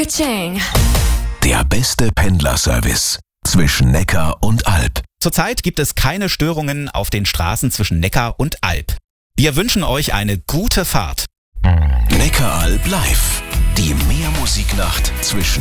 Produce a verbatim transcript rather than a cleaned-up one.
Ka-ching. Der beste Pendlerservice zwischen Neckar und Alp. Zurzeit gibt es keine Störungen auf den Straßen zwischen Neckar und Alp. Wir wünschen euch eine gute Fahrt. Neckar-Alp live. Die Meermusiknacht zwischen